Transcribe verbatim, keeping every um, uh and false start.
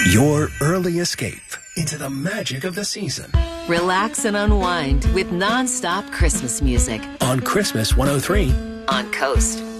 Your early escape into the magic of the season. Relax and unwind with non-stop Christmas music On Christmas one oh three on Coast.